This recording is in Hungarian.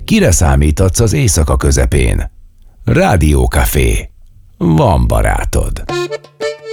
Kire számíthatsz az éjszaka közepén? Rádiókafé. Van barátod.